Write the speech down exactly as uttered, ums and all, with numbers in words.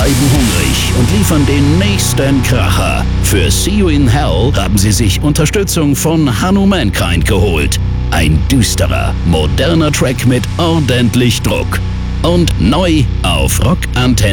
bleiben hungrig und liefern den nächsten Kracher. Für See You in Hell haben sie sich Unterstützung von Hanno Mankind geholt. Ein düsterer, moderner Track mit ordentlich Druck. Und neu auf Rock Antenne.